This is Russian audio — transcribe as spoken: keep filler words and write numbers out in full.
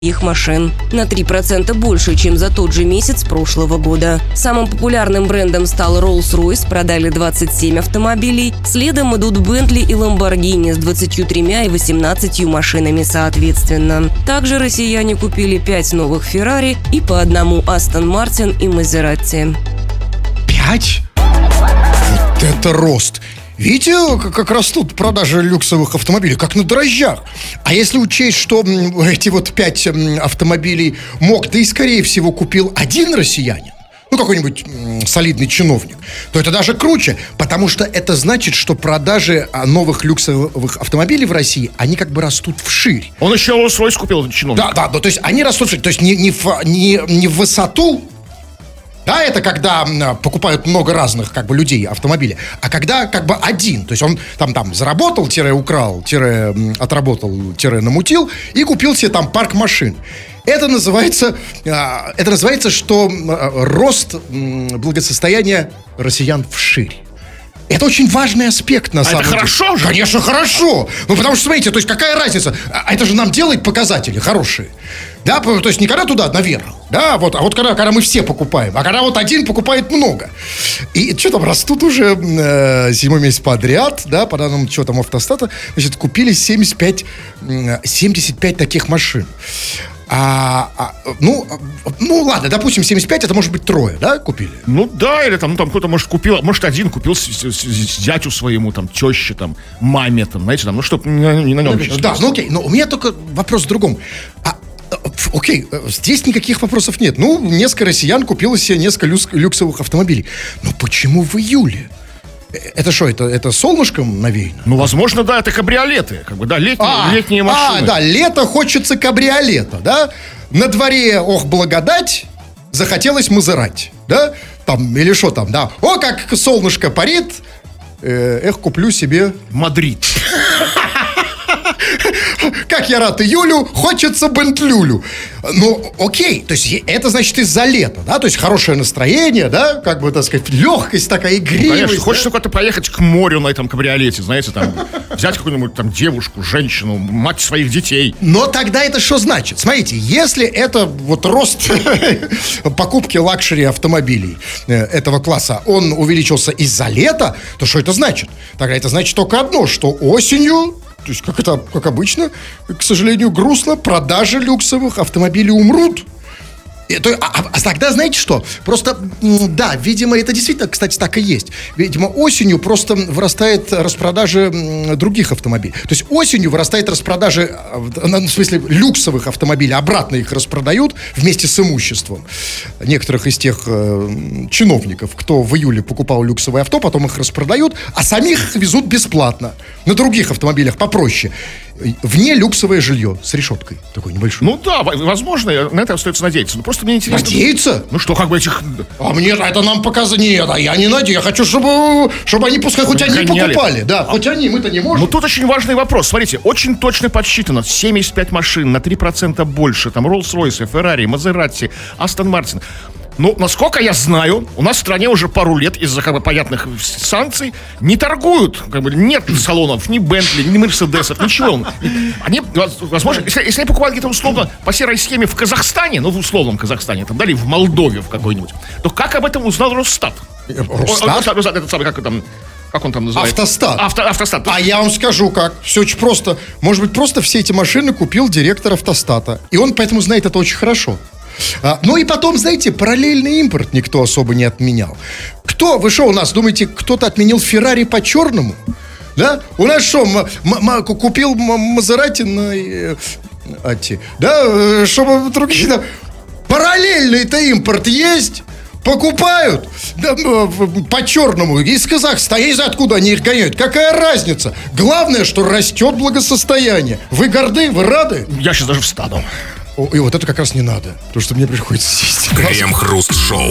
их машин. На три процента больше, чем за тот же месяц прошлого года. Самым популярным брендом стал Rolls-Royce, продали двадцать семь автомобилей. Следом идут Bentley и Lamborghini с двадцатью тремя и восемнадцатью машинами соответственно. Также россияне купили пять новых Ferrari и по одному Aston Martin и Maserati. Пять? Вот это рост! Видите, как растут продажи люксовых автомобилей, как на дрожжах. А если учесть, что эти вот пять автомобилей мог, да и скорее всего купил один россиянин, ну какой-нибудь солидный чиновник, то это даже круче, потому что это значит, что продажи новых люксовых автомобилей в России, они как бы растут вширь. Он еще Rolls-Royce купил, этот чиновник. Да, да, да, то есть они растут вширь, то есть не, не, в, не, не в высоту. Да, это когда покупают много разных как бы людей автомобили, а когда как бы один, то есть он там, там заработал, тире украл, тире отработал, тире намутил и купил себе там парк машин. Это называется, это называется, что рост благосостояния россиян вширь. Это очень важный аспект, на а самом это деле. Хорошо же? Конечно, хорошо. Ну, потому что, смотрите, то есть какая разница? А это же нам делает показатели хорошие. Да, то есть не когда туда наверх, да, вот, а вот когда, когда мы все покупаем, а когда вот один покупает много. И что там, растут уже э, седьмой месяц подряд, да, по данным что там Автостата, значит, купили семьдесят пять, семьдесят пять таких машин. А, а, ну, ну, ладно, допустим, семьдесят пять, это может быть трое, да, купили? Ну да, или там, ну, там кто-то, может, купил, может, один купил с, с, с, зятю своему, там, теще, там, маме, там, знаете, там, ну, чтоб не, не на нем. Ну, да, ну окей, но у меня только вопрос в другом. А, окей, здесь никаких вопросов нет. Ну, несколько россиян купило себе несколько люкс, люксовых автомобилей. Но почему в июле? Это что, это, это солнышком навеяно? Ну, возможно, да, это кабриолеты, как бы, да, летние, а, летние машины. А, да, лето хочется кабриолета, да? На дворе, ох, благодать, захотелось Мазерати, да? Там, или что там, да? О, как солнышко парит, э, эх, куплю себе... Мадрид. Как я рад июлю, хочется бентлюлю. Ну, окей, то есть это значит из-за лета, да? То есть хорошее настроение, да? Как бы, так сказать, легкость такая, игривость. Ну, конечно, да? хочется куда-то поехать к морю на этом кабриолете, знаете, там, взять какую-нибудь там девушку, женщину, мать своих детей. Но тогда это что значит? Смотрите, если это вот рост покупки лакшери автомобилей этого класса, он увеличился из-за лета, то что это значит? Тогда это значит только одно, что осенью... То есть, как это, как обычно, к сожалению, грустно, продажи люксовых автомобилей умрут. И, то, а, а тогда, знаете что? Просто, да, видимо, это действительно, кстати, так и есть. Видимо, осенью просто вырастает распродажи других автомобилей. То есть осенью вырастает распродажи, в смысле, люксовых автомобилей. Обратно их распродают вместе с имуществом некоторых из тех э, чиновников, кто в июле покупал люксовое авто, потом их распродают, а самих везут бесплатно. На других автомобилях попроще. Вне люксовое жилье с решеткой такой небольшой. Ну да, возможно, на это остается надеяться. Но просто мне интересно. Надеяться? Ну что, как бы этих... А мне это нам показывает. Нет, а я не надеюсь. Я хочу, чтобы, чтобы они, пускай хоть они гоняли. покупали. Да, а, хоть они, мы-то не можем. Ну тут очень важный вопрос. Смотрите, очень точно подсчитано. семьдесят пять машин, на три процента больше. Там Rolls-Royce, Ferrari, Maserati, Aston Martin. Ну, насколько я знаю, у нас в стране уже пару лет из-за как бы понятных санкций не торгуют. Как бы нет салонов, ни Бентли, ни Мерседесов, ничего. Они, возможно, если, если они покупают где-то условно по серой схеме в Казахстане, ну, в условном Казахстане, там, дали в Молдове в какой-нибудь, то как об этом узнал Росстат? Росстат? О, Росстат, этот самый, как там... Как он там называется? Автостат. Авто, автостат. А я вам скажу как. Все очень просто. Может быть, просто все эти машины купил директор автостата. И он поэтому знает это очень хорошо. А, ну и потом, знаете, параллельный импорт никто особо не отменял. Кто, вы что у нас, думаете, кто-то отменил Феррари по-черному? Да? У нас что, м- м- купил Мазерати на... Э, ати, да, чтобы другие... Да, параллельный-то импорт есть... Покупают да, по-черному из Казахстана. Я не знаю, откуда они их гоняют. Какая разница? Главное, что растет благосостояние. Вы горды, вы рады? Я сейчас даже встану. О, и вот это как раз не надо. Потому что мне приходится сесть. Крем-хруст шоу.